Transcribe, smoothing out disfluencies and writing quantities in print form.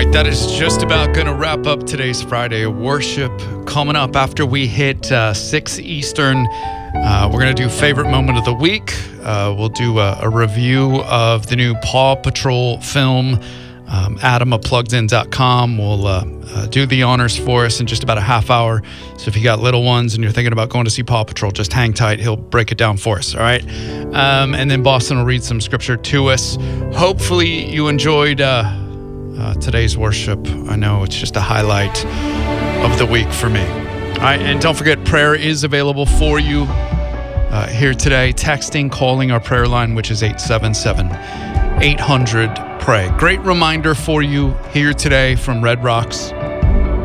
right, that is just about going to wrap up today's Friday worship. Coming up after we hit 6 Eastern, we're going to do favorite moment of the week. We'll do a review of the new Paw Patrol film. Adam at PluggedIn.com will do the honors for us in just about a half hour. So if you got little ones and you're thinking about going to see Paw Patrol, just hang tight. He'll break it down for us, all right? And then Boston will read some scripture to us. Hopefully you enjoyed today's worship. I know it's just a highlight of the week for me. All right, and don't forget, prayer is available for you here today. Texting, calling our prayer line, which is 877-800-PRAY. Great reminder for you here today from Red Rocks.